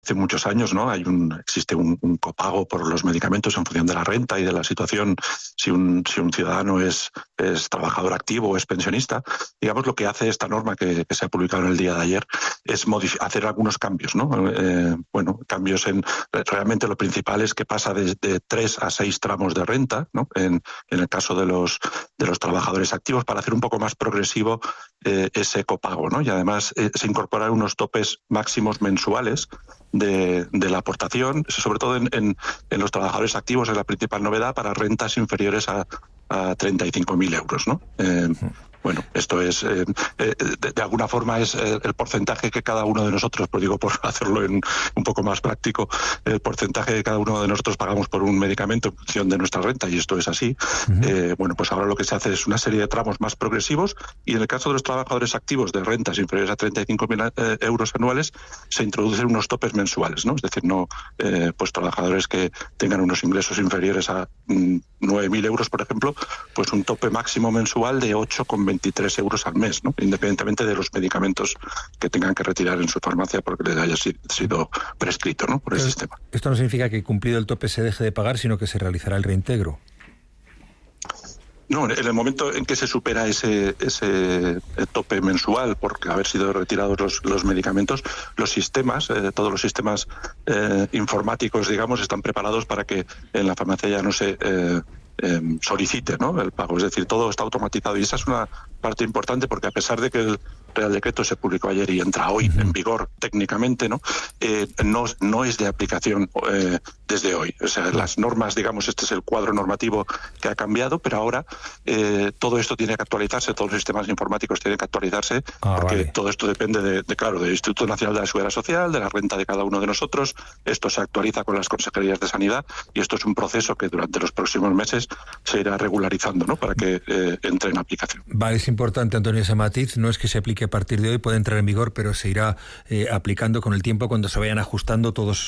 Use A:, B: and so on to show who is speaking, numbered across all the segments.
A: hace muchos años, ¿no? Existe un copago por los medicamentos en función de la renta y de la situación, si un ciudadano es trabajador activo o es pensionista. Digamos, lo que hace esta norma que se ha publicado en el día de ayer es hacer algunos cambios, ¿no? Cambios realmente lo principal es que pasa de 3 a 6 tramos de renta, ¿no? En el caso de los trabajadores activos, para hacer un poco más progresivo ese copago, ¿no? Y además se incorporan unos topes máximos mensuales de la aportación, sobre todo en los trabajadores activos, es la principal novedad, para rentas inferiores a 35.000 euros, ¿no? Esto es, de alguna forma, es el porcentaje que cada uno de nosotros, pues digo, por hacerlo un poco más práctico, el porcentaje que cada uno de nosotros pagamos por un medicamento en función de nuestra renta, y esto es así. Pues ahora lo que se hace es una serie de tramos más progresivos, y en el caso de los trabajadores activos de rentas inferiores a 35.000 euros anuales, se introducen unos topes mensuales, ¿no? Es decir, no trabajadores que tengan unos ingresos inferiores a 9.000 euros, por ejemplo, pues un tope máximo mensual de 8,23 euros al mes, ¿no? Independientemente de los medicamentos que tengan que retirar en su farmacia porque les haya sido prescrito, ¿no? Por el sistema.
B: Esto no significa que cumplido el tope se deje de pagar, sino que se realizará el reintegro.
A: No, en el momento en que se supera ese tope mensual por haber sido retirados los medicamentos, los sistemas, todos los sistemas informáticos, digamos, están preparados para que en la farmacia ya no se solicite, ¿no?, el pago. Es decir, todo está automatizado, y esa es una parte importante, porque a pesar de que el Real Decreto se publicó ayer y entra hoy en vigor técnicamente, ¿no? No es de aplicación desde hoy. O sea, las normas, digamos, este es el cuadro normativo que ha cambiado, pero ahora todo esto tiene que actualizarse, todos los sistemas informáticos tienen que actualizarse, porque todo esto depende del Instituto Nacional de la Seguridad Social, de la renta de cada uno de nosotros. Esto se actualiza con las consejerías de Sanidad, y esto es un proceso que durante los próximos meses se irá regularizando, ¿no?, para que entre en aplicación.
B: Vale, es importante, Antonio, ese matiz. No es que se aplique a partir de hoy, puede entrar en vigor, pero se irá aplicando con el tiempo, cuando se vayan ajustando todos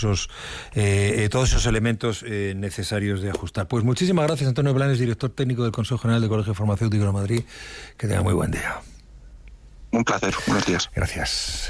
B: esos elementos necesarios de ajustar. Pues muchísimas gracias, Antonio Blanes, director técnico del Consejo General del Colegio Farmacéutico de Madrid. Que tenga muy buen día.
A: Un placer. Buenos días.
B: Gracias.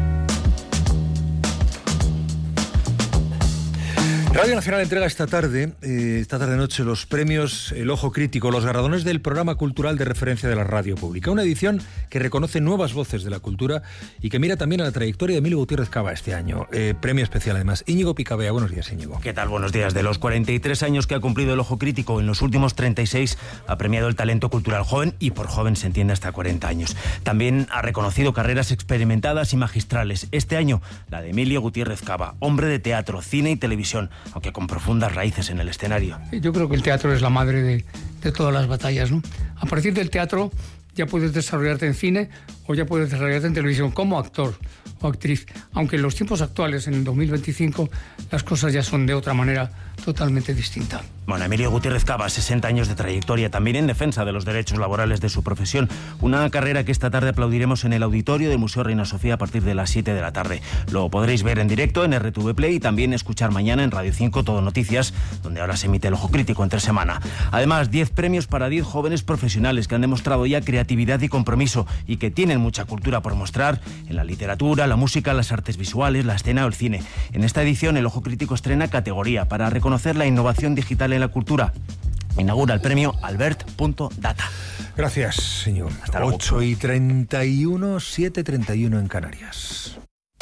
B: Radio Nacional entrega esta tarde noche, los premios El Ojo Crítico, los galardones del programa cultural de referencia de la radio pública. Una edición que reconoce nuevas voces de la cultura y que mira también a la trayectoria de Emilio Gutiérrez Cava este año. Premio especial, además. Íñigo Picabea, buenos días, Íñigo.
C: ¿Qué tal? Buenos días. De los 43 años que ha cumplido El Ojo Crítico, en los últimos 36 ha premiado el talento cultural joven, y por joven se entiende hasta 40 años. También ha reconocido carreras experimentadas y magistrales. Este año, la de Emilio Gutiérrez Cava, hombre de teatro, cine y televisión, aunque con profundas raíces en el escenario.
D: Yo creo que el teatro es la madre de todas las batallas, ¿no? A partir del teatro ya puedes desarrollarte en cine o ya puedes desarrollarte en televisión como actor o actriz, aunque en los tiempos actuales, en el 2025, las cosas ya son de otra manera totalmente distinta.
C: Bueno, Emilio Gutiérrez Cava, 60 años de trayectoria, también en defensa de los derechos laborales de su profesión. Una carrera que esta tarde aplaudiremos en el auditorio del Museo Reina Sofía a partir de las 7 de la tarde. Lo podréis ver en directo en RTV Play y también escuchar mañana en Radio 5 Todo Noticias, donde ahora se emite El Ojo Crítico entre semana. Además, 10 premios para 10 jóvenes profesionales que han demostrado ya creatividad y compromiso y que tienen mucha cultura por mostrar en la literatura, la música, las artes visuales, la escena o el cine. En esta edición, El Ojo Crítico estrena categoría para reconocer la innovación digital en la cultura. Inaugura el premio Albert.data.
B: Gracias, señor.
C: Hasta luego.
B: 8:31, 7:31 en Canarias.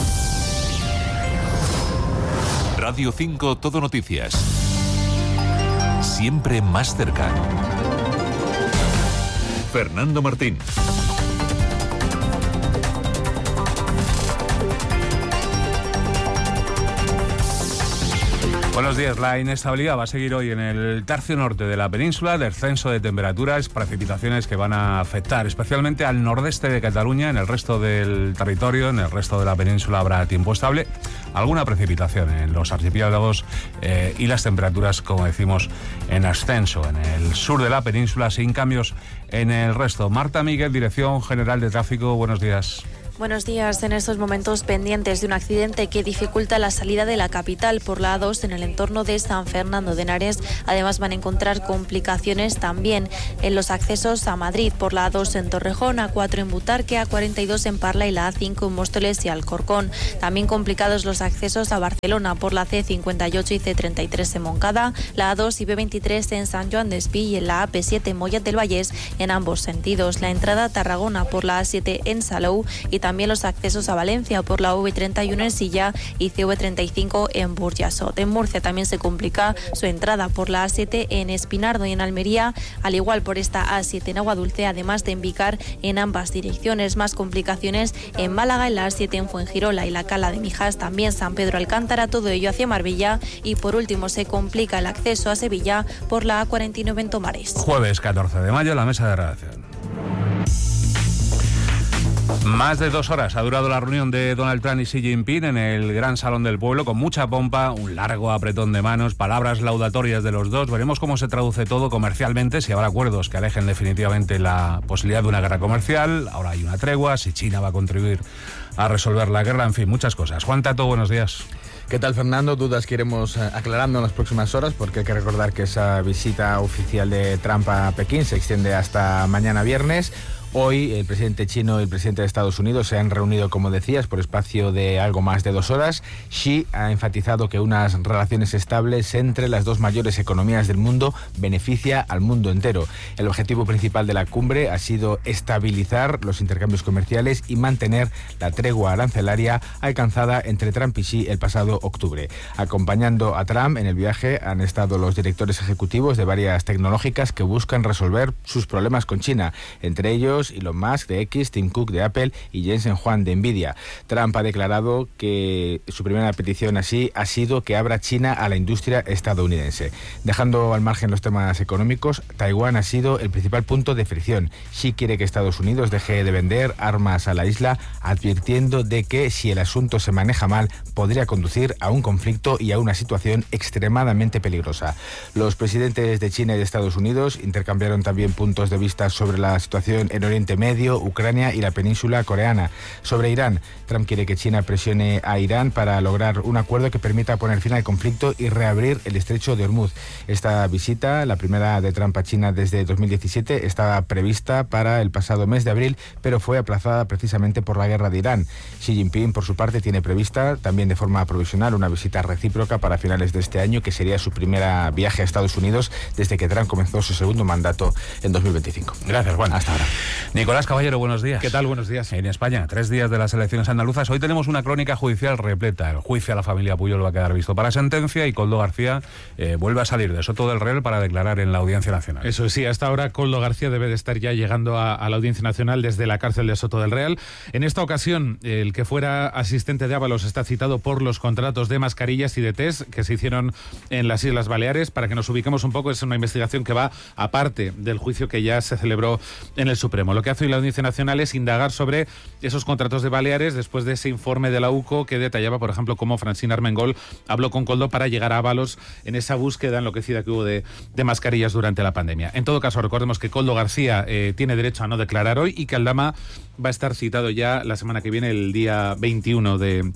E: Radio 5 Todo Noticias. Siempre más cerca. Fernando Martín.
F: Buenos días. La inestabilidad va a seguir hoy en el tercio norte de la península, descenso de temperaturas, precipitaciones que van a afectar especialmente al nordeste de Cataluña. En el resto del territorio, en el resto de la península habrá tiempo estable, alguna precipitación en los archipiélagos y las temperaturas, como decimos, en ascenso en el sur de la península, sin cambios en el resto. Marta Miguel, Dirección General de Tráfico, buenos días.
G: Buenos días. En estos momentos pendientes de un accidente que dificulta la salida de la capital por la A2 en el entorno de San Fernando de Henares. Además van a encontrar complicaciones también en los accesos a Madrid por la A2 en Torrejón, A4 en Butarque, A42 en Parla y la A5 en Móstoles y Alcorcón. También complicados los accesos a Barcelona por la C58 y C33 en Montcada, la A2 y B23 en San Joan d'Espí y en la AP7 en Mollet del Vallès en ambos sentidos. La entrada a Tarragona por la A7 en Salou y también los accesos a Valencia por la V31 en Silla y CV35 en Burjasot. En Murcia también se complica su entrada por la A7 en Espinardo y en Almería, al igual por esta A7 en Aguadulce, además de en Vicar en ambas direcciones. Más complicaciones en Málaga, en la A7 en Fuengirola y la Cala de Mijas, también San Pedro Alcántara, todo ello hacia Marbella, y por último se complica el acceso a Sevilla por la A49 en Tomares.
F: Jueves 14 de mayo, la mesa de redacción. Más de 2 horas ha durado la reunión de Donald Trump y Xi Jinping en el Gran Salón del Pueblo, con mucha pompa, un largo apretón de manos, palabras laudatorias de los dos. Veremos cómo se traduce todo comercialmente, si habrá acuerdos que alejen definitivamente la posibilidad de una guerra comercial. Ahora hay una tregua, si China va a contribuir a resolver la guerra, en fin, muchas cosas. Juan Tato, buenos días.
H: ¿Qué tal, Fernando? Dudas que iremos aclarando en las próximas horas, porque hay que recordar que esa visita oficial de Trump a Pekín se extiende hasta mañana viernes. Hoy el presidente chino y el presidente de Estados Unidos se han reunido, como decías, por espacio de algo más de 2 horas. Xi ha enfatizado que unas relaciones estables entre las dos mayores economías del mundo beneficia al mundo entero. El objetivo principal de la cumbre ha sido estabilizar los intercambios comerciales y mantener la tregua arancelaria alcanzada entre Trump y Xi el pasado octubre. Acompañando a Trump en el viaje han estado los directores ejecutivos de varias tecnológicas que buscan resolver sus problemas con China, entre ellos Elon Musk de X, Tim Cook de Apple y Jensen Huang de Nvidia. Trump ha declarado que su primera petición así ha sido que abra China a la industria estadounidense. Dejando al margen los temas económicos, Taiwán ha sido el principal punto de fricción. Xi quiere que Estados Unidos deje de vender armas a la isla, advirtiendo de que si el asunto se maneja mal podría conducir a un conflicto y a una situación extremadamente peligrosa. Los presidentes de China y de Estados Unidos intercambiaron también puntos de vista sobre la situación en Oriente Medio, Ucrania y la península coreana. Sobre Irán, Trump quiere que China presione a Irán para lograr un acuerdo que permita poner fin al conflicto y reabrir el estrecho de Hormuz. Esta visita, la primera de Trump a China desde 2017, estaba prevista para el pasado mes de abril, pero fue aplazada precisamente por la guerra de Irán. Xi Jinping, por su parte, tiene prevista también de forma provisional una visita recíproca para finales de este año, que sería su primera viaje a Estados Unidos desde que Trump comenzó su segundo mandato en 2025.
F: Gracias, Juan.
H: Hasta ahora.
F: Nicolás Caballero, buenos días.
I: ¿Qué tal? Buenos días.
F: En España, 3 días de las elecciones andaluzas. Hoy tenemos una crónica judicial repleta. El juicio a la familia Pujol va a quedar visto para sentencia y Koldo García vuelve a salir de Soto del Real para declarar en la Audiencia Nacional.
I: Eso sí, hasta ahora Koldo García debe de estar ya llegando a la Audiencia Nacional desde la cárcel de Soto del Real. En esta ocasión, el que fuera asistente de Ábalos está citado por los contratos de mascarillas y de test que se hicieron en las Islas Baleares. Para que nos ubiquemos un poco, es una investigación que va aparte del juicio que ya se celebró en el Supremo. Lo que hace hoy la Audiencia Nacional es indagar sobre esos contratos de Baleares después de ese informe de la UCO que detallaba, por ejemplo, cómo Francina Armengol habló con Koldo para llegar a Ábalos en esa búsqueda enloquecida que hubo de mascarillas durante la pandemia. En todo caso, recordemos que Koldo García tiene derecho a no declarar hoy y que Aldama va a estar citado ya la semana que viene, el día 21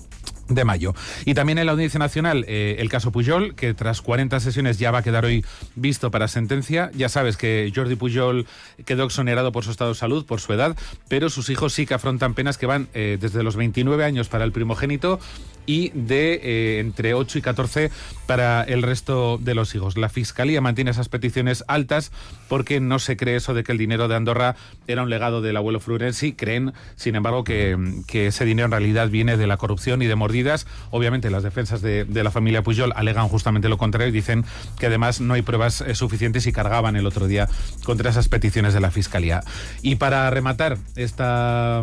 I: de mayo. Y también en la Audiencia Nacional el caso Pujol, que tras 40 sesiones ya va a quedar hoy visto para sentencia. Ya sabes que Jordi Pujol quedó exonerado por su estado de salud, por su edad, pero sus hijos sí que afrontan penas que van desde los 29 años para el primogénito y de entre 8 y 14 para el resto de los hijos. La Fiscalía mantiene esas peticiones altas porque no se cree eso de que el dinero de Andorra era un legado del abuelo Florenzi. Creen, sin embargo, que ese dinero en realidad viene de la corrupción y de mordidas. Obviamente las defensas de la familia Pujol alegan justamente lo contrario y dicen que además no hay pruebas suficientes y cargaban el otro día contra esas peticiones de la Fiscalía. Y para rematar esta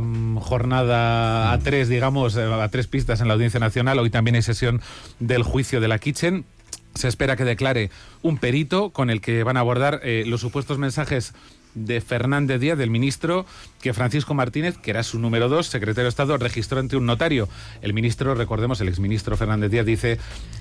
I: jornada a 3, digamos, a 3 pistas en la Audiencia Nacional, hoy también hay sesión del juicio de la Kitchen. Se espera que declare un perito con el que van a abordar los supuestos mensajes de Fernández Díaz, del ministro, que Francisco Martínez, que era su número 2, secretario de Estado, registró ante un notario. El ministro, recordemos, el exministro Fernández Díaz dice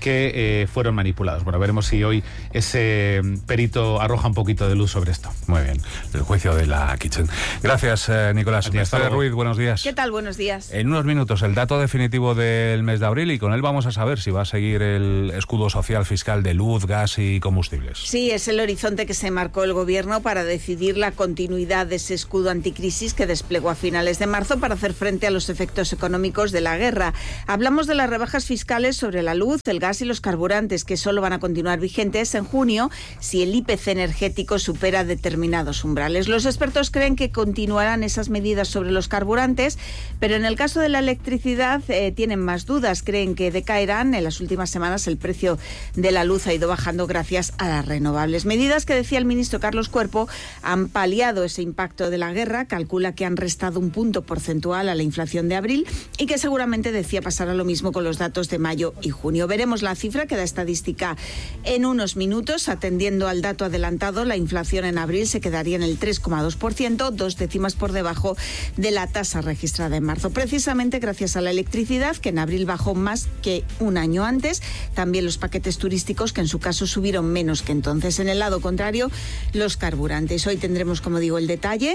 I: que fueron manipulados. Bueno, veremos si hoy ese perito arroja un poquito de luz sobre esto.
F: Muy bien, el juicio de la Kitchen. Gracias, Nicolás. Mercedes Ruiz, buenos días.
J: ¿Qué tal? Buenos días.
F: En unos minutos el dato definitivo del mes de abril, y con él vamos a saber si va a seguir el escudo social fiscal de luz, gas y combustibles.
J: Sí, es el horizonte que se marcó el Gobierno para decidir la continuidad de ese escudo anticrisis que desplegó a finales de marzo para hacer frente a los efectos económicos de la guerra. Hablamos de las rebajas fiscales sobre la luz, el gas y los carburantes, que solo van a continuar vigentes en junio si el IPC energético supera determinados umbrales. Los expertos creen que continuarán esas medidas sobre los carburantes, pero en el caso de la electricidad tienen más dudas. Creen que decaerán. En las últimas semanas el precio de la luz ha ido bajando gracias a las renovables. Medidas que, decía el ministro Carlos Cuerpo, han paliado ese impacto de la guerra. Calcula que han restado un punto porcentual a la inflación de abril y que seguramente, decía, pasará lo mismo con los datos de mayo y junio. Veremos la cifra que da estadística en unos minutos. Atendiendo al dato adelantado, la inflación en abril se quedaría en el 3,2%, 2 décimas por debajo de la tasa registrada en marzo. Precisamente gracias a la electricidad, que en abril bajó más que un año antes. También los paquetes turísticos, que en su caso subieron menos que entonces. En el lado contrario, los carburantes. Hoy tendremos, como digo, el detalle.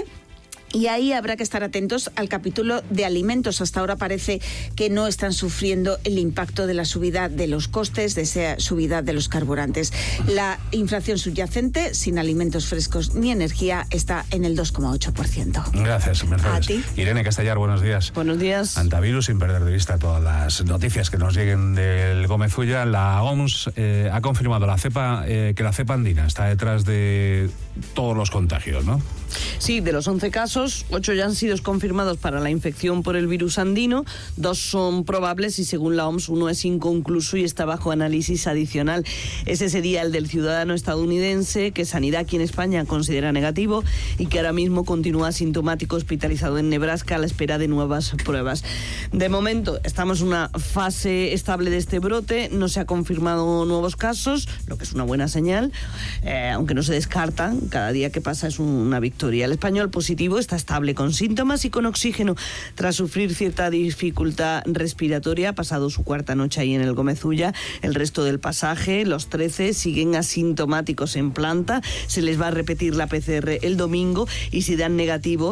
J: Y ahí habrá que estar atentos al capítulo de alimentos. Hasta ahora parece que no están sufriendo el impacto de la subida de los costes, de esa subida de los carburantes. La inflación subyacente, sin alimentos frescos ni energía, está en el 2,8%.
F: Gracias, Mercedes.
J: A ti.
F: Irene Castellar, buenos días.
K: Buenos días.
F: Antavirus, sin perder de vista todas las noticias que nos lleguen del Gómez Ulla. La OMS ha confirmado que la cepa andina está detrás de todos los contagios, ¿no?
K: Sí, de los 11 casos, 8 ya han sido confirmados para la infección por el virus andino, 2 son probables y, según la OMS, 1 es inconcluso y está bajo análisis adicional. Ese sería el del ciudadano estadounidense, que Sanidad aquí en España considera negativo y que ahora mismo continúa asintomático, hospitalizado en Nebraska a la espera de nuevas pruebas. De momento estamos en una fase estable de este brote, no se ha confirmado nuevos casos, lo que es una buena señal, aunque no se descartan, cada día que pasa es una victoria. El español positivo está estable con síntomas y con oxígeno tras sufrir cierta dificultad respiratoria. Ha pasado su cuarta noche ahí en el Gómez Ulla. El resto del pasaje, los 13, siguen asintomáticos en planta. Se les va a repetir la PCR el domingo y si dan negativo,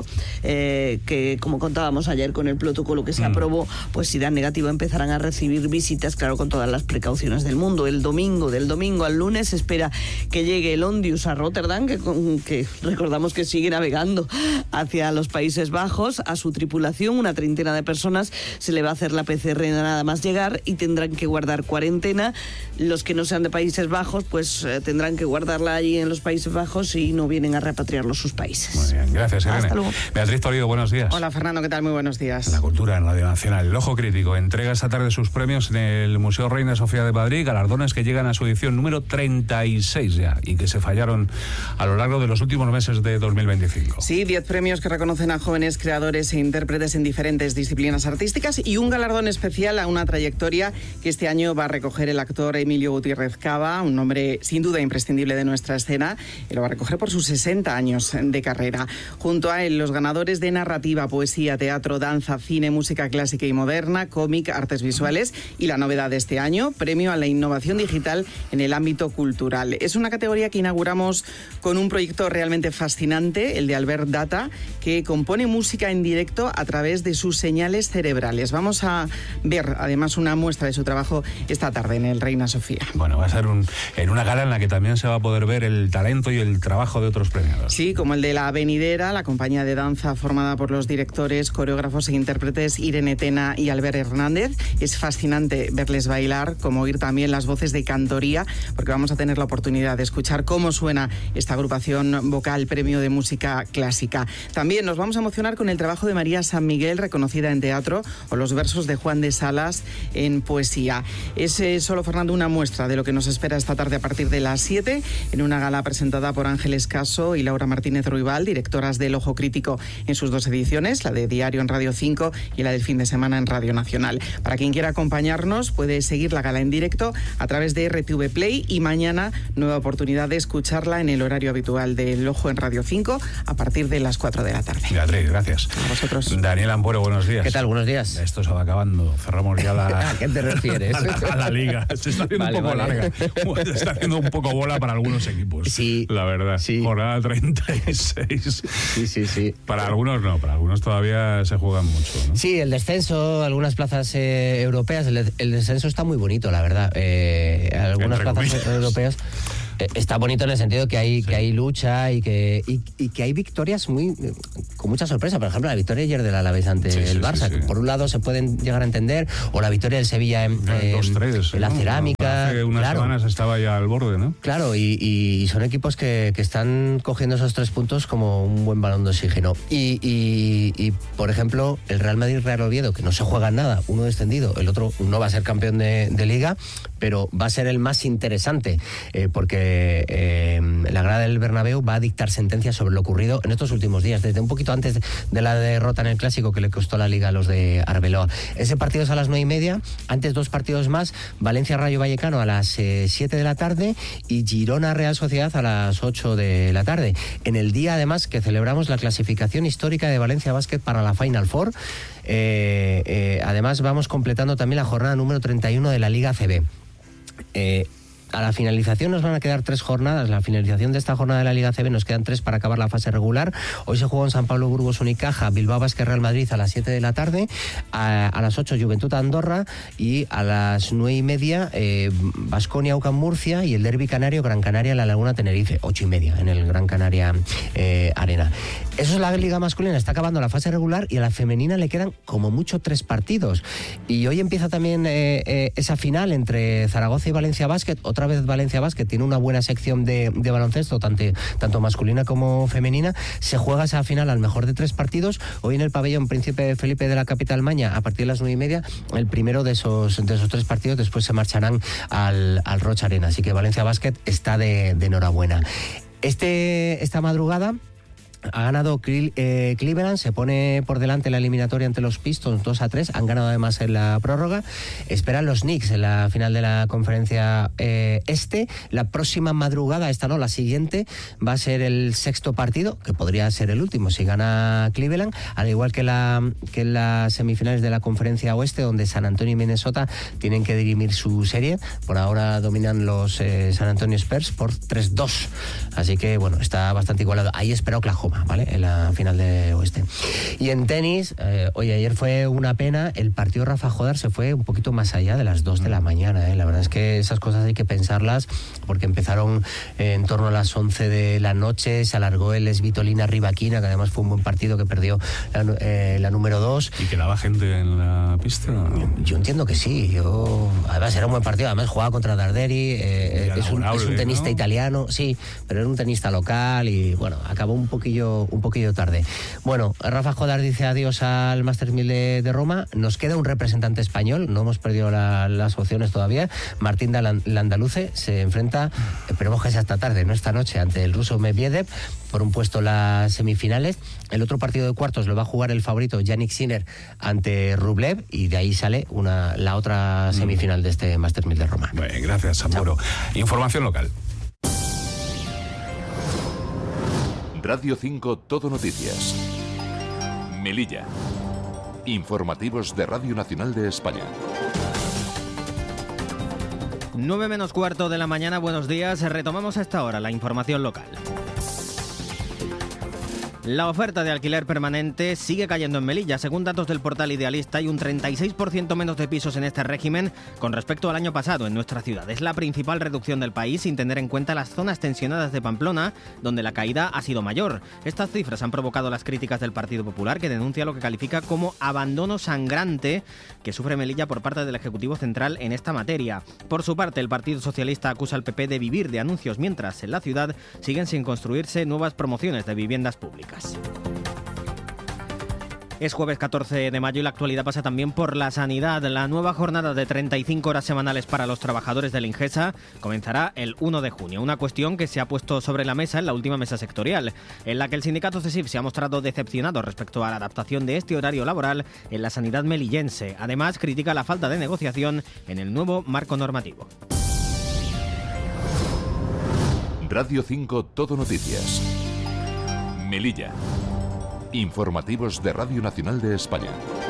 K: que como contábamos ayer con el protocolo que se aprobó, pues si dan negativo empezarán a recibir visitas, claro, con todas las precauciones del mundo. Del domingo al lunes se espera que llegue el Ondius a Rotterdam, que recordamos que sigue navegando hacia los Países Bajos. A su tripulación, una treintena de personas, se le va a hacer la PCR nada más llegar y tendrán que guardar cuarentena. Los que no sean de Países Bajos, pues tendrán que guardarla allí en los Países Bajos y no vienen a repatriarlos sus países.
F: Muy bien, gracias, Irene.
K: Hasta luego.
F: Beatriz Toledo, buenos días.
L: Hola, Fernando, ¿qué tal? Muy buenos días.
F: La cultura en Radio Nacional. El Ojo Crítico entrega esta tarde sus premios en el Museo Reina Sofía de Madrid, galardones que llegan a su edición número 36 ya y que se fallaron a lo largo de los últimos meses de 2025.
L: Sí, 10 premios que reconocen a jóvenes creadores e intérpretes en diferentes disciplinas artísticas y un galardón especial a una trayectoria que este año va a recoger el actor Emilio Gutiérrez Cava, un nombre sin duda imprescindible de nuestra escena, y lo va a recoger por sus 60 años de carrera. Junto a él, los ganadores de narrativa, poesía, teatro, danza, cine, música clásica y moderna, cómic, artes visuales y la novedad de este año, premio a la innovación digital en el ámbito cultural. Es una categoría que inauguramos con un proyecto realmente fascinante, el de Albert Data, que compone música en directo a través de sus señales cerebrales. Vamos a ver además una muestra de su trabajo esta tarde en el Reina Sofía.
F: Bueno, va a ser en una gala en la que también se va a poder ver el talento y el trabajo de otros premiados.
L: Sí, como el de La Venidera, la compañía de danza formada por los directores, coreógrafos e intérpretes Irene Tena y Albert Hernández. Es fascinante verles bailar, como oír también las voces de cantoría, porque vamos a tener la oportunidad de escuchar cómo suena esta agrupación vocal premio de música clásica. También nos vamos a emocionar con el trabajo de María San Miguel, reconocida en teatro, o los versos de Juan de Salas en poesía. Es solo, Fernando, una muestra de lo que nos espera esta tarde a partir de las 7, en una gala presentada por Ángeles Caso y Laura Martínez Ruibal, directoras del Ojo Crítico en sus dos ediciones, la de Diario en Radio 5 y la del fin de semana en Radio Nacional. Para quien quiera acompañarnos, puede seguir la gala en directo a través de RTV Play, y mañana nueva oportunidad de escucharla en el horario habitual del Ojo en Radio 5 a partir de las 4 de la tarde.
F: Beatriz, gracias.
L: A vosotros.
F: Daniel Ampuero, buenos días.
M: ¿Qué tal? Buenos días.
F: Esto se va acabando. Cerramos ya la...
M: ¿A qué te refieres?
F: a la liga. Se está haciendo un poco larga. Se está haciendo un poco bola para algunos equipos.
M: Sí.
F: La verdad.
M: Sí.
F: Jornada 36.
M: Sí.
F: Para algunos no, para algunos todavía se juegan mucho, ¿no?
M: Sí, el descenso, algunas plazas europeas, el descenso está muy bonito, la verdad. Algunas plazas europeas... Está bonito en el sentido que hay lucha y que hay victorias con mucha sorpresa. Por ejemplo, la victoria ayer del Alavés ante el Barça, que por un lado se pueden llegar a entender, o la victoria del Sevilla en la Cerámica.
F: Hace unas semanas estaba ya al borde, ¿no?
M: Claro, y son equipos que están cogiendo esos 3 puntos como un buen balón de oxígeno. Y por ejemplo, el Real Madrid-Real Oviedo, que no se juega nada, uno descendido, el otro no va a ser campeón de Liga, pero va a ser el más interesante, porque la grada del Bernabéu va a dictar sentencias sobre lo ocurrido en estos últimos días, desde un poquito antes de la derrota en el Clásico que le costó la Liga a los de Arbeloa. Ese partido es a las 9:30, antes 2 partidos más, Valencia-Rayo Vallecano a las 7 de la tarde y Girona-Real Sociedad a las 8 de la tarde. En el día, además, que celebramos la clasificación histórica de Valencia Basket para la Final Four. Además, vamos completando también la jornada número 31 de la Liga ACB. A la finalización nos van a quedar 3 jornadas. La finalización de esta jornada de la Liga CB nos quedan 3 para acabar la fase regular. Hoy se juega en San Pablo Burgos Unicaja, Bilbao Basket Real Madrid a las 7 de la tarde, a las 8 Juventud Andorra y a las 9:30 Baskonia UCAM Murcia y el derbi canario Gran Canaria La Laguna Tenerife, 8:30 en el Gran Canaria Arena. Eso es la Liga masculina, está acabando la fase regular y a la femenina le quedan como mucho 3 partidos. Y hoy empieza también esa final entre Zaragoza y Valencia Basket. Otra vez Valencia Basket tiene una buena sección de baloncesto, tanto masculina como femenina. Se juega esa final al mejor de 3 partidos. Hoy en el pabellón Príncipe Felipe de la capital Maña, a partir de las 9:30, el primero de esos 3 partidos. Después se marcharán al Rocha Arena. Así que Valencia Basket está de enhorabuena. Esta madrugada ha ganado Cleveland, se pone por delante la eliminatoria ante los Pistons 2-3, han ganado además en la prórroga. Esperan los Knicks en la final de la conferencia este. La próxima madrugada, esta no, la siguiente, va a ser el 6º partido, que podría ser el último si gana Cleveland, al igual que en las semifinales de la conferencia oeste, donde San Antonio y Minnesota tienen que dirimir su serie. Por ahora dominan los San Antonio Spurs por 3-2, así que bueno, está bastante igualado. Ahí espera Oklahoma, ¿vale?, en la final de oeste. Y en tenis, ayer fue una pena, el partido Rafa Jodar se fue un poquito más allá de las 2 de la mañana, La verdad es que esas cosas hay que pensarlas, porque empezaron en torno a las 11 de la noche, se alargó el Svitolina Rivaquina, que además fue un buen partido, que perdió la número 2.
F: ¿Y quedaba gente en la pista?
M: Yo entiendo que sí, además era un buen partido, además jugaba contra Darderi, es un tenista, ¿no?, italiano, sí, pero era un tenista local y bueno, acabó un poquillo tarde. Bueno, Rafa Jodar dice adiós al Masters 1000 de Roma. Nos queda un representante español, no hemos perdido las opciones todavía. Martín Landaluce se enfrenta, esperemos que sea esta tarde, no esta noche, ante el ruso Medvedev por un puesto en las semifinales. El otro partido de cuartos lo va a jugar el favorito Yannick Sinner ante Rublev, y de ahí sale la otra semifinal de este Masters 1000 de Roma.
F: Bueno, gracias, Samboro. Información local.
E: Radio 5 Todo Noticias. Melilla. Informativos de Radio Nacional de España.
N: 9 menos cuarto de la mañana, buenos días. Retomamos a esta hora la información local. La oferta de alquiler permanente sigue cayendo en Melilla. Según datos del portal Idealista, hay un 36% menos de pisos en este régimen con respecto al año pasado en nuestra ciudad. Es la principal reducción del país, sin tener en cuenta las zonas tensionadas de Pamplona, donde la caída ha sido mayor. Estas cifras han provocado las críticas del Partido Popular, que denuncia lo que califica como abandono sangrante que sufre Melilla por parte del Ejecutivo Central en esta materia. Por su parte, el Partido Socialista acusa al PP de vivir de anuncios, mientras en la ciudad siguen sin construirse nuevas promociones de viviendas públicas. Es jueves 14 de mayo y la actualidad pasa también por la sanidad. La nueva jornada de 35 horas semanales para los trabajadores del Ingesa comenzará el 1 de junio. Una cuestión que se ha puesto sobre la mesa en la última mesa sectorial, en la que el sindicato CESIF se ha mostrado decepcionado respecto a la adaptación de este horario laboral en la sanidad melillense. Además, critica la falta de negociación en el nuevo marco normativo.
E: Radio 5 Todo Noticias. Melilla. Informativos de Radio Nacional de España.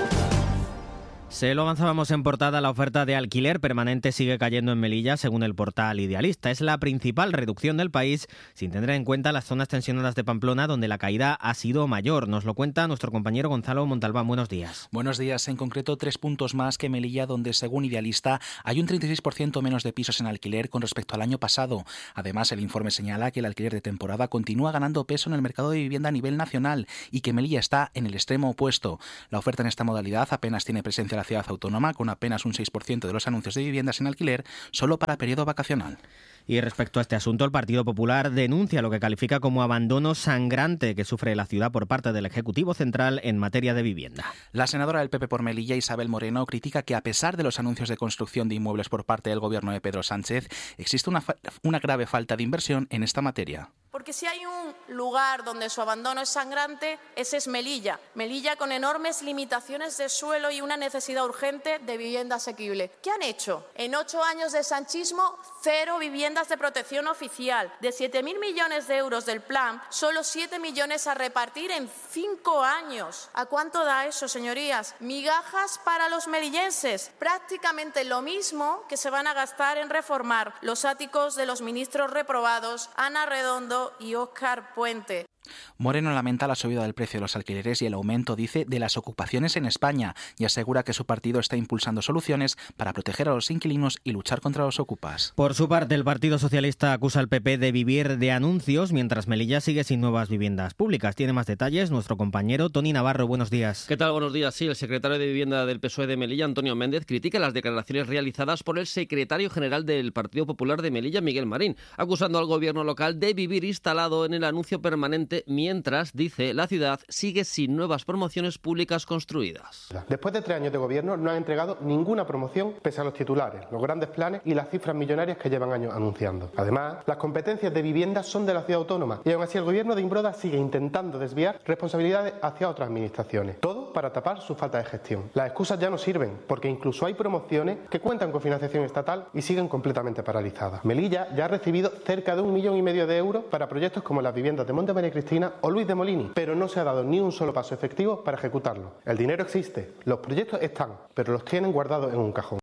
N: Se lo avanzábamos en portada, la oferta de alquiler permanente sigue cayendo en Melilla, según el portal Idealista. Es la principal reducción del país, sin tener en cuenta las zonas tensionadas de Pamplona, donde la caída ha sido mayor. Nos lo cuenta nuestro compañero Gonzalo Montalbán. Buenos días.
O: Buenos días. En concreto, 3 puntos más que Melilla, donde, según Idealista, hay un 36% menos de pisos en alquiler con respecto al año pasado. Además, el informe señala que el alquiler de temporada continúa ganando peso en el mercado de vivienda a nivel nacional y que Melilla está en el extremo opuesto. La oferta en esta modalidad apenas tiene presencia en la ciudad autónoma, con apenas un 6% de los anuncios de viviendas en alquiler solo para periodo vacacional.
N: Y respecto a este asunto, el Partido Popular denuncia lo que califica como abandono sangrante que sufre la ciudad por parte del Ejecutivo Central en materia de vivienda.
O: La senadora del PP por Melilla, Isabel Moreno, critica que a pesar de los anuncios de construcción de inmuebles por parte del gobierno de Pedro Sánchez, existe una grave falta de inversión en esta materia.
P: Porque si hay un lugar donde su abandono es sangrante, ese es Melilla. Melilla con enormes limitaciones de suelo y una necesidad urgente de vivienda asequible. ¿Qué han hecho? En 8 años de sanchismo, 0 viviendas de protección oficial. De 7.000 millones de euros del plan, solo 7 millones a repartir en 5 años. ¿A cuánto da eso, señorías? Migajas para los melillenses. Prácticamente lo mismo que se van a gastar en reformar los áticos de los ministros reprobados, Ana Redondo y Óscar Puente.
O: Moreno lamenta la subida del precio de los alquileres y el aumento, dice, de las ocupaciones en España y asegura que su partido está impulsando soluciones para proteger a los inquilinos y luchar contra los ocupas.
N: Por su parte, el Partido Socialista acusa al PP de vivir de anuncios mientras Melilla sigue sin nuevas viviendas públicas. Tiene más detalles nuestro compañero Toni Navarro. Buenos días.
Q: ¿Qué tal? Buenos días. Sí, el secretario de Vivienda del PSOE de Melilla, Antonio Méndez, critica las declaraciones realizadas por el secretario general del Partido Popular de Melilla, Miguel Marín, acusando al gobierno local de vivir instalado en el anuncio permanente mientras, dice, la ciudad sigue sin nuevas promociones públicas construidas.
R: Después de 3 años de gobierno no han entregado ninguna promoción pese a los titulares, los grandes planes y las cifras millonarias que llevan años anunciando. Además, las competencias de vivienda son de la ciudad autónoma y aún así el gobierno de Imbroda sigue intentando desviar responsabilidades hacia otras administraciones. Todo para tapar su falta de gestión. Las excusas ya no sirven porque incluso hay promociones que cuentan con financiación estatal y siguen completamente paralizadas. Melilla ya ha recibido cerca de 1,5 millones de euros para proyectos como las viviendas de Monte María Cristina o Luis de Molini, pero no se ha dado ni un solo paso efectivo para ejecutarlo. El dinero existe, los proyectos están, pero los tienen guardados en un cajón.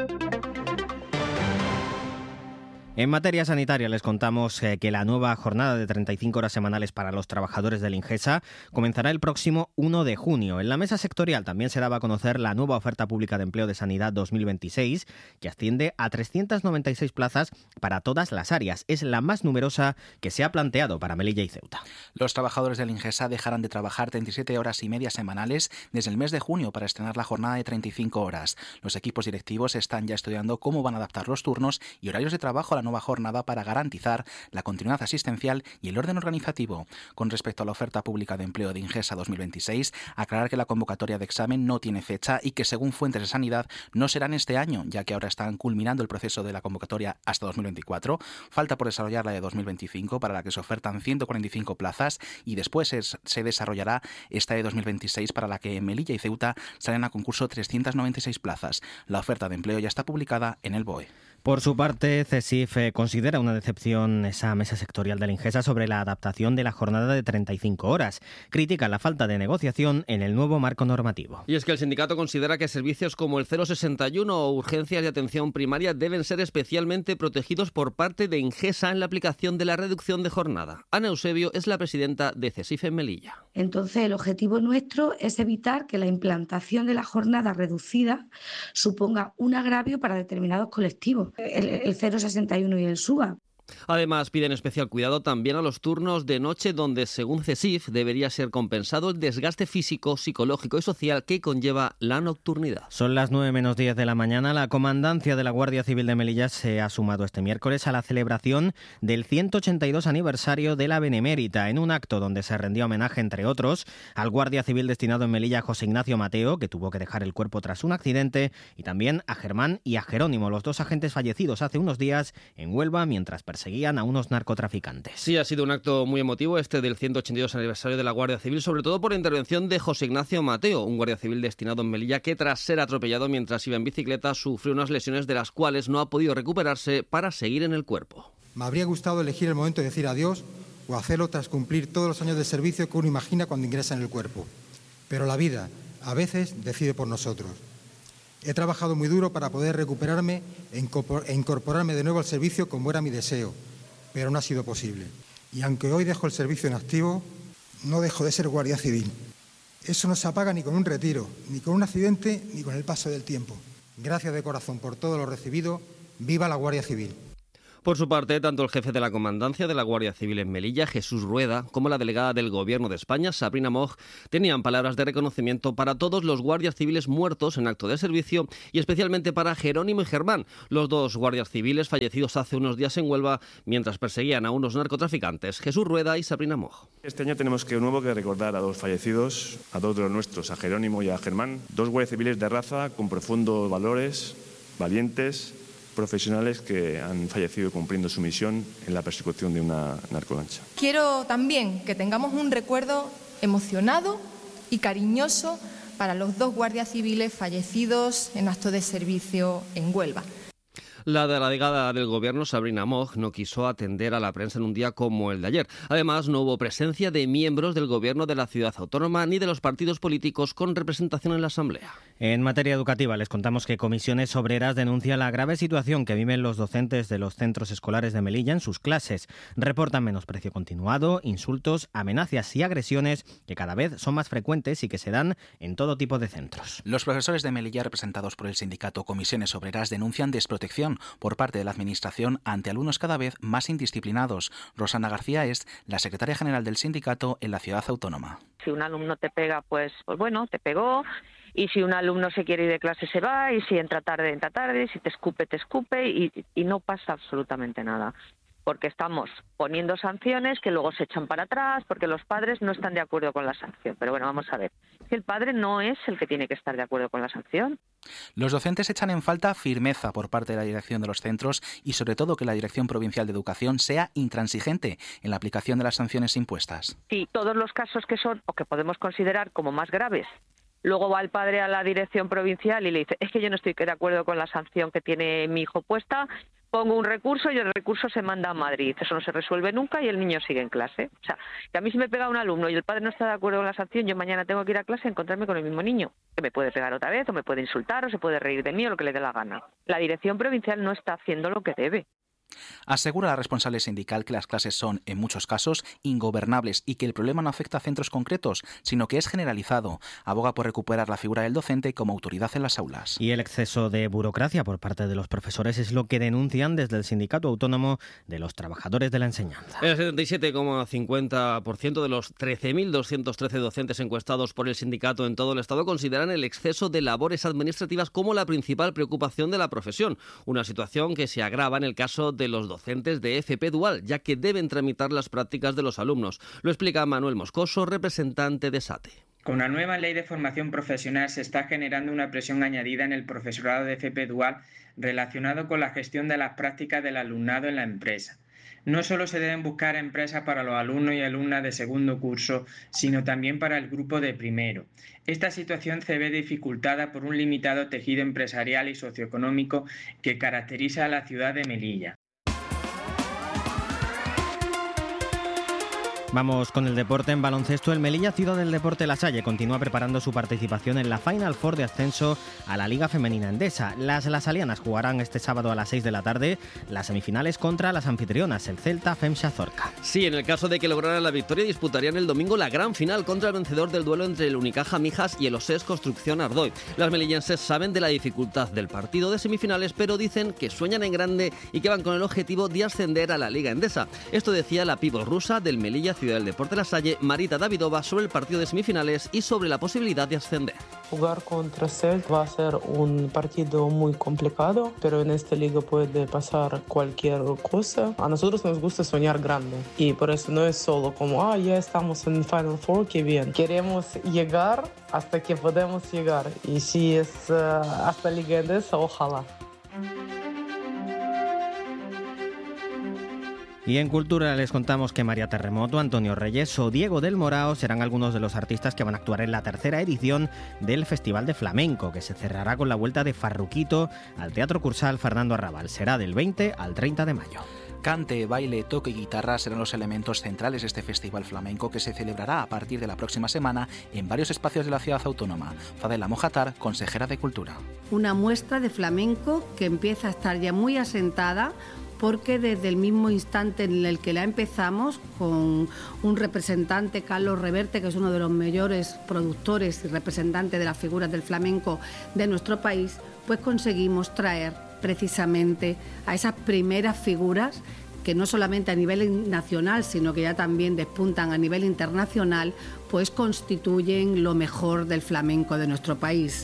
N: En materia sanitaria les contamos que la nueva jornada de 35 horas semanales para los trabajadores del Ingesa comenzará el próximo 1 de junio. En la mesa sectorial también se daba a conocer la nueva oferta pública de empleo de sanidad 2026, que asciende a 396 plazas para todas las áreas. Es la más numerosa que se ha planteado para Melilla y Ceuta.
O: Los trabajadores del Ingesa dejarán de trabajar 37 horas y media semanales desde el mes de junio para estrenar la jornada de 35 horas. Los equipos directivos están ya estudiando cómo van a adaptar los turnos y horarios de trabajo a la nueva jornada para garantizar la continuidad asistencial y el orden organizativo. Con respecto a la oferta pública de empleo de Ingesa 2026, aclarar que la convocatoria de examen no tiene fecha y que, según fuentes de sanidad, no serán este año, ya que ahora están culminando el proceso de la convocatoria hasta 2024. Falta por desarrollar la de 2025, para la que se ofertan 145 plazas, y después se desarrollará esta de 2026, para la que en Melilla y Ceuta salen a concurso 396 plazas. La oferta de empleo ya está publicada en el BOE.
N: Por su parte, CESIF considera una decepción esa mesa sectorial del Ingesa sobre la adaptación de la jornada de 35 horas. Critica la falta de negociación en el nuevo marco normativo.
Q: Y es que el sindicato considera que servicios como el 061 o urgencias de atención primaria deben ser especialmente protegidos por parte de Ingesa en la aplicación de la reducción de jornada. Ana Eusebio es la presidenta de CESIF en Melilla.
S: Entonces, el objetivo nuestro es evitar que la implantación de la jornada reducida suponga un agravio para determinados colectivos. El 061 y el SUA.
Q: Además, piden especial cuidado también a los turnos de noche, donde, según CESIF, debería ser compensado el desgaste físico, psicológico y social que conlleva la nocturnidad.
N: Son las 9:10 de la mañana. La comandancia de la Guardia Civil de Melilla se ha sumado este miércoles a la celebración del 182 aniversario de la Benemérita, en un acto donde se rendió homenaje, entre otros, al guardia civil destinado en Melilla, José Ignacio Mateo, que tuvo que dejar el cuerpo tras un accidente, y también a Germán y a Jerónimo, los dos agentes fallecidos hace unos días en Huelva mientras perseguían a unos narcotraficantes.
Q: Sí, ha sido un acto muy emotivo este del 182 aniversario de la Guardia Civil, sobre todo por la intervención de José Ignacio Mateo, un guardia civil destinado en Melilla que, tras ser atropellado mientras iba en bicicleta, sufrió unas lesiones de las cuales no ha podido recuperarse para seguir en el cuerpo.
T: Me habría gustado elegir el momento de decir adiós o hacerlo tras cumplir todos los años de servicio que uno imagina cuando ingresa en el cuerpo. Pero la vida, a veces, decide por nosotros. He trabajado muy duro para poder recuperarme e incorporarme de nuevo al servicio como era mi deseo, pero no ha sido posible. Y aunque hoy dejo el servicio en activo, no dejo de ser guardia civil. Eso no se apaga ni con un retiro, ni con un accidente, ni con el paso del tiempo. Gracias de corazón por todo lo recibido. ¡Viva la Guardia Civil!
Q: Por su parte, tanto el jefe de la Comandancia de la Guardia Civil en Melilla, Jesús Rueda, como la delegada del Gobierno de España, Sabrina Moch, tenían palabras de reconocimiento para todos los guardias civiles muertos en acto de servicio y especialmente para Jerónimo y Germán, los dos guardias civiles fallecidos hace unos días en Huelva mientras perseguían a unos narcotraficantes, Jesús Rueda y Sabrina Moch.
U: Este año tenemos que recordar a dos fallecidos, a dos de los nuestros, a Jerónimo y a Germán, dos guardias civiles de raza con profundos valores, valientes, profesionales que han fallecido cumpliendo su misión en la persecución de una narcolancha.
V: Quiero también que tengamos un recuerdo emocionado y cariñoso para los dos guardias civiles fallecidos en acto de servicio en Huelva.
Q: La delegada del Gobierno, Sabrina Moch, no quiso atender a la prensa en un día como el de ayer. Además, no hubo presencia de miembros del Gobierno de la ciudad autónoma ni de los partidos políticos con representación en la Asamblea.
N: En materia educativa, les contamos que Comisiones Obreras denuncia la grave situación que viven los docentes de los centros escolares de Melilla en sus clases. Reportan menosprecio continuado, insultos, amenazas y agresiones que cada vez son más frecuentes y que se dan en todo tipo de centros.
O: Los profesores de Melilla, representados por el sindicato Comisiones Obreras, denuncian desprotección por parte de la Administración ante alumnos cada vez más indisciplinados. Rosana García es la secretaria general del sindicato en la ciudad autónoma.
W: Si un alumno te pega, pues bueno, te pegó. Y si un alumno se quiere ir de clase, se va. Y si entra tarde, si te escupe, y no pasa absolutamente nada. Porque estamos poniendo sanciones que luego se echan para atrás, porque los padres no están de acuerdo con la sanción. Pero bueno, vamos a ver. El padre no es el que tiene que estar de acuerdo con la sanción.
O: Los docentes echan en falta firmeza por parte de la dirección de los centros y sobre todo que la Dirección Provincial de Educación sea intransigente en la aplicación de las sanciones impuestas.
W: Sí, todos los casos que son o que podemos considerar como más graves. Luego va el padre a la dirección provincial y le dice, es que yo no estoy de acuerdo con la sanción que tiene mi hijo puesta, pongo un recurso y el recurso se manda a Madrid. Eso no se resuelve nunca y el niño sigue en clase. O sea, que a mí si me pega un alumno y el padre no está de acuerdo con la sanción, yo mañana tengo que ir a clase a encontrarme con el mismo niño, que me puede pegar otra vez o me puede insultar o se puede reír de mí o lo que le dé la gana. La dirección provincial no está haciendo lo que debe.
O: Asegura la responsable sindical que las clases son, en muchos casos, ingobernables y que el problema no afecta a centros concretos, sino que es generalizado. Aboga por recuperar la figura del docente como autoridad en las aulas.
N: Y el exceso de burocracia por parte de los profesores es lo que denuncian desde el Sindicato Autónomo de los Trabajadores de la Enseñanza.
Q: El 77,50% de los 13.213 docentes encuestados por el sindicato en todo el Estado consideran el exceso de labores administrativas como la principal preocupación de la profesión. Una situación que se agrava en el caso de los docentes de FP Dual, ya que deben tramitar las prácticas de los alumnos. Lo explica Manuel Moscoso, representante de SATE.
X: Con la nueva ley de formación profesional se está generando una presión añadida en el profesorado de FP Dual relacionado con la gestión de las prácticas del alumnado en la empresa. No solo se deben buscar empresas para los alumnos y alumnas de segundo curso, sino también para el grupo de primero. Esta situación se ve dificultada por un limitado tejido empresarial y socioeconómico que caracteriza a la ciudad de Melilla.
N: Vamos con el deporte en baloncesto. El Melilla Ciudad del Deporte La Salle continúa preparando su participación en la Final Four de ascenso a la Liga Femenina Endesa. Las lasalianas jugarán este sábado a las 6 de la tarde las semifinales contra las anfitrionas, el Celta Femsa Zorca.
Q: Sí, en el caso de que lograran la victoria, disputarían el domingo la gran final contra el vencedor del duelo entre el Unicaja Mijas y el OSES Construcción Ardoy. Las melillenses saben de la dificultad del partido de semifinales, pero dicen que sueñan en grande y que van con el objetivo de ascender a la Liga Endesa. Esto decía la pívot rusa del Melilla Ciudad del Deporte La Salle, Marita Davidova, sobre el partido de semifinales y sobre la posibilidad de ascender.
A: Jugar contra Celta va a ser un partido muy complicado, pero en esta liga puede pasar cualquier cosa. A nosotros nos gusta soñar grande y por eso no es solo como, ya estamos en Final Four, qué bien. Queremos llegar hasta que podemos llegar y si es hasta Liga Endesa, ojalá.
N: Y en Cultura les contamos que María Terremoto, Antonio Reyes o Diego del Morao serán algunos de los artistas que van a actuar en la tercera edición del Festival de Flamenco, que se cerrará con la vuelta de Farruquito al Teatro Cursal Fernando Arrabal. Será del 20 al 30 de mayo.
O: Cante, baile, toque y guitarra serán los elementos centrales de este festival flamenco que se celebrará a partir de la próxima semana en varios espacios de la ciudad autónoma. Fadela Mojatar, consejera de Cultura.
B: Una muestra de flamenco que empieza a estar ya muy asentada, porque desde el mismo instante en el que la empezamos, con un representante, Carlos Reverte, que es uno de los mayores productores y representantes de las figuras del flamenco de nuestro país, pues conseguimos traer precisamente a esas primeras figuras que no solamente a nivel nacional, sino que ya también despuntan a nivel internacional, pues constituyen lo mejor del flamenco de nuestro país.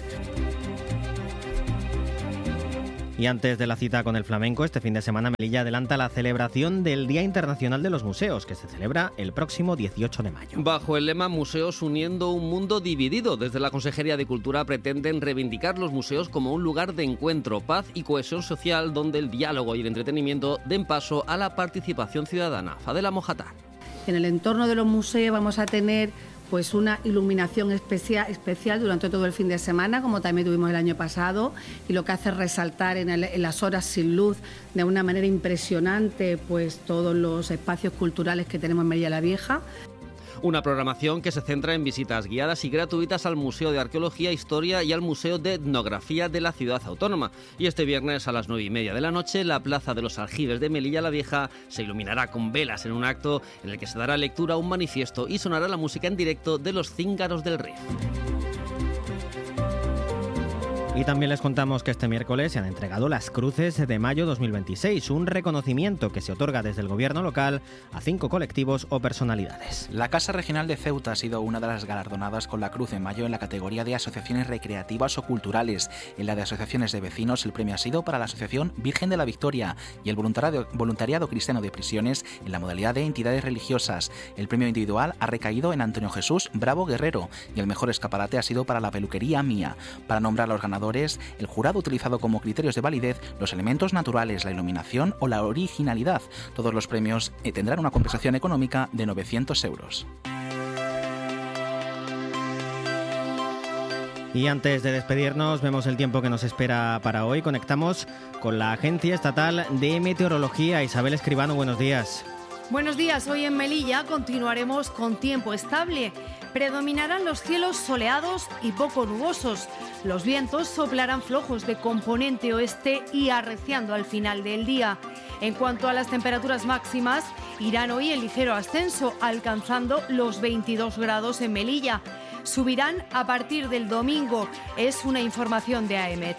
N: Y antes de la cita con el flamenco, este fin de semana Melilla adelanta la celebración del Día Internacional de los Museos, que se celebra el próximo 18 de mayo.
Q: Bajo el lema Museos uniendo un mundo dividido, desde la Consejería de Cultura pretenden reivindicar los museos como un lugar de encuentro, paz y cohesión social, donde el diálogo y el entretenimiento den paso a la participación ciudadana. Fadela Mojatar.
B: En el entorno de los museos vamos a tener pues una iluminación especial durante todo el fin de semana, como también tuvimos el año pasado, y lo que hace resaltar en las horas sin luz de una manera impresionante pues todos los espacios culturales que tenemos en Melilla la Vieja.
Q: Una programación que se centra en visitas guiadas y gratuitas al Museo de Arqueología e Historia y al Museo de Etnografía de la Ciudad Autónoma. Y este viernes a las 9:30 de la noche, la Plaza de los Aljibes de Melilla la Vieja se iluminará con velas en un acto en el que se dará lectura a un manifiesto y sonará la música en directo de los Cíngaros del Rif.
N: Y también les contamos que este miércoles se han entregado las Cruces de Mayo 2026, un reconocimiento que se otorga desde el gobierno local a 5 colectivos o personalidades.
O: La Casa Regional de Ceuta ha sido una de las galardonadas con la Cruz de Mayo en la categoría de asociaciones recreativas o culturales. En la de asociaciones de vecinos, el premio ha sido para la Asociación Virgen de la Victoria y el Voluntariado Cristiano de Prisiones en la modalidad de entidades religiosas. El premio individual ha recaído en Antonio Jesús Bravo Guerrero y el mejor escaparate ha sido para la peluquería Mía. Para nombrar a los ganadores, el jurado ha utilizado como criterios de validez los elementos naturales, la iluminación o la originalidad. Todos los premios tendrán una compensación económica de 900 euros.
N: Y antes de despedirnos, vemos el tiempo que nos espera para hoy. Conectamos con la Agencia Estatal de Meteorología. Isabel Escribano, buenos días.
C: Buenos días, hoy en Melilla continuaremos con tiempo estable. Predominarán los cielos soleados y poco nubosos. Los vientos soplarán flojos de componente oeste y arreciando al final del día. En cuanto a las temperaturas máximas, irán hoy en ligero ascenso, alcanzando los 22 grados en Melilla. Subirán a partir del domingo, es una información de AEMET.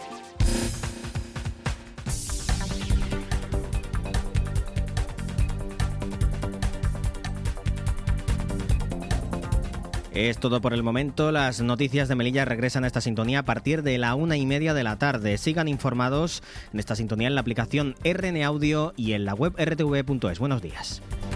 N: Es todo por el momento. Las noticias de Melilla regresan a esta sintonía a partir de la 1:30 de la tarde. Sigan informados en esta sintonía en la aplicación RN Audio y en la web rtv.es. Buenos días.